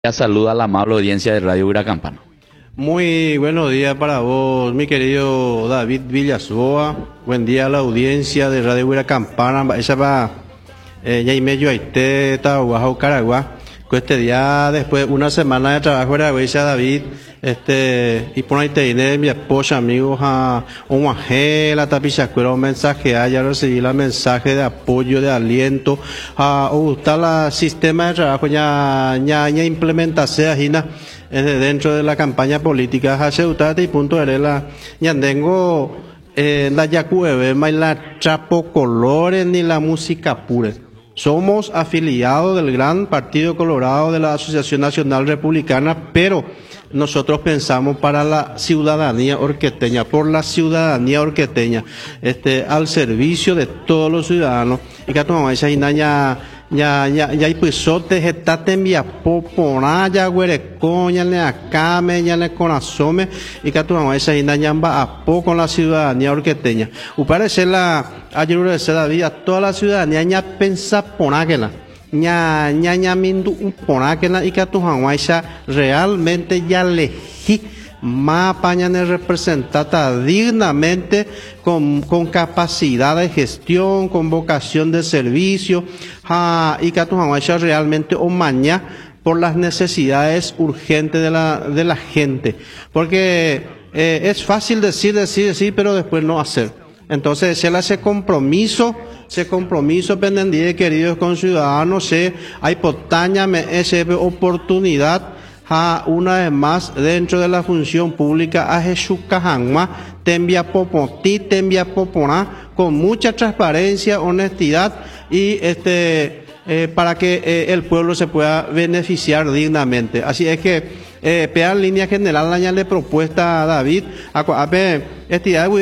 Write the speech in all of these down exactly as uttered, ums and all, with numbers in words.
Ya saluda a la amable audiencia de Radio Huracampano. Muy buenos días para vos, mi querido David Villasoa. Buen día a la audiencia de Radio Huracampana. Esa va ya y medio aite Tahuajo Caragua. Este día después una semana de trabajo era Huesa David, este y por ahí te viene mi esposa, amigos a un ángel, la tapizacuera, un mensaje, ya recibí la mensaje de apoyo, de aliento, a gustar la sistema de trabajo ya ya ya implementarse agina dentro de la campaña política, hace utate y punto de la ya tengo eh, la yacueve, la trapo colores ni la música pura. Somos afiliados del gran Partido Colorado de la Asociación Nacional Republicana, pero nosotros pensamos para la ciudadanía orqueteña, por la ciudadanía orqueteña, este, al servicio de todos los ciudadanos. Y que tomamos esa inaña, ya, ya, ya, y pues sote, getate en vía popona, ya, huerecoña, le acame, ya, le conasome, y que tomamos esa inaña, va a poco con la ciudadanía orqueteña. U parece la, ayer de David, a toda la ciudadanía, ya, pensa ponáquela. ña ña ña mindu un ponáquela y que tu hawaisha realmente ya lejí más pañanes representada dignamente con, con capacidad de gestión, con vocación de servicio, ja, y que tu hawaisha realmente o maña por las necesidades urgentes de la, de la gente. Porque eh, es fácil decir, decir, decir, pero después no hacer. Entonces, se le hace compromiso, ese compromiso pendiente, queridos conciudadanos, se hay potaña, esa oportunidad, a una vez más, dentro de la función pública, a Jesús Cajangma, te envía popotí, te envía poponá, con mucha transparencia, honestidad, y este, eh, para que eh, el pueblo se pueda beneficiar dignamente. Así es que, Eh, pea en línea general la ña le propuesta a David a a este ya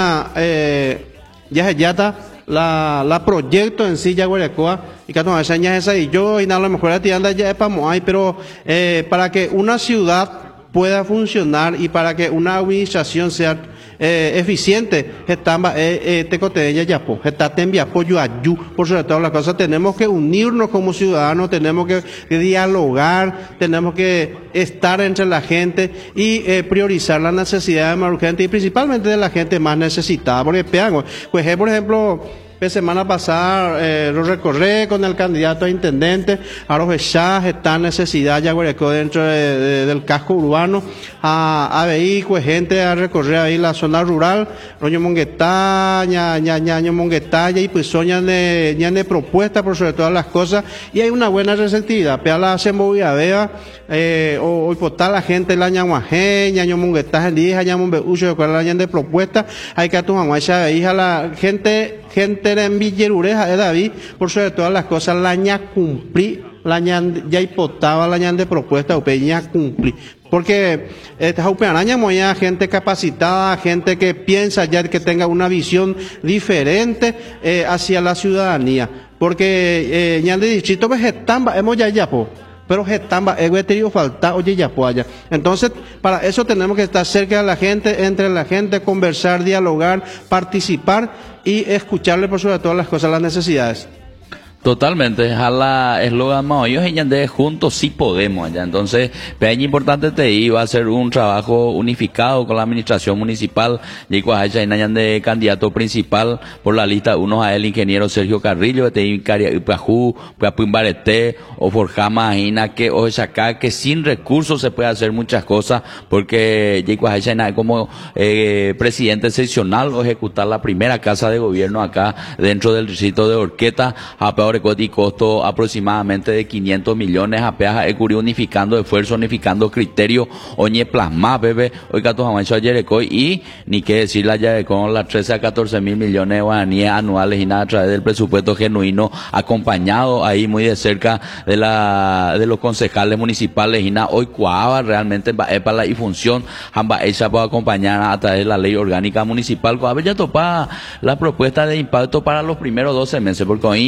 eh ya ya está la la proyecto en sí ya guarecoa y que no esa ña esa y yo y nada a lo mejor a ti anda ya es para moai pero eh, para que una ciudad pueda funcionar y para que una administración sea eh, eficiente, estamba eh, eh, tecoteña ya po, está tembia apoyo ayu, por sobre todas las cosas tenemos que unirnos como ciudadanos, tenemos que, que dialogar, tenemos que estar entre la gente y eh, priorizar las necesidades más urgentes y principalmente de la gente más necesitada, porque pean, pues por ejemplo la semana pasada eh, lo recorrí con el candidato a intendente, a los echas está necesidad ya dentro de, de, del casco urbano, a, a vehículos, gente a recorrer ahí la zona rural, roño monguetá, ña, ña, ña, ña monguetá, y pues son ya de, ya de propuesta por sobre todas las cosas, y hay una buena receptividad, pea la sembolla vea, eh, o, o por la gente la ñaguajé, ña, ña monguetá, ña, ña monbeucho, la ña de propuesta, hay que a tu mamá, esa hija, la gente, gente en Villerureja de David, por sobre todas las cosas, la ña cumplí, la ña ya hipotaba, la ña de propuesta, o peña cumplí. Porque esta upeanaña moya gente capacitada, gente que piensa ya que tenga una visión diferente eh, hacia la ciudadanía. Porque eh, ña de distrito vegetamba, hemos ya ya po. Pero getamba, ego tenido falta, oye ya allá. Entonces, para eso tenemos que estar cerca de la gente, entre la gente, conversar, dialogar, participar y escucharle por sobre todas las cosas, las necesidades. Totalmente, jala eslogan más ellos de juntos sí podemos allá. Entonces, peña importante te iba a hacer un trabajo unificado con la administración municipal y cuajacha de candidato principal por la lista uno a el ingeniero Sergio Carrillo, te incaria Ipajú, Puapimbarete o Forjama Ina que o acá que sin recursos se puede hacer muchas cosas porque Yicuajacha como eh, presidente seccional o ejecutar la primera casa de gobierno acá dentro del distrito de Orqueta a peor y costo aproximadamente de quinientos millones a peaja ecuri unificando esfuerzo, unificando criterio, oñe plasma, bebé, hoy gato jamacho ayer y ni qué decir la ya con las trece a catorce mil millones de guaraníes anuales y nada a través del presupuesto genuino acompañado ahí muy de cerca de la de los concejales municipales y nada hoy cuava realmente para la y función amba ella puede acompañar a través de la ley orgánica municipal cuava ya topa la propuesta de impacto para los primeros doce meses porque hoy proyecto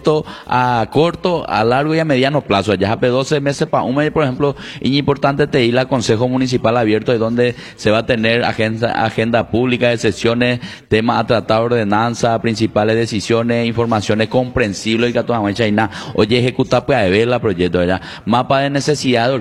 propósito a corto, a largo y a mediano plazo. Ya hace doce meses para un mes, por ejemplo, y importante te ir al Consejo Municipal abierto, de donde se va a tener agenda, agenda pública de sesiones, temas a tratar, ordenanza, principales decisiones, informaciones comprensibles y que a toda mancha y nada. Oye, ejecutar pues a ver la proyecto, ¿verdad? Mapa de necesidad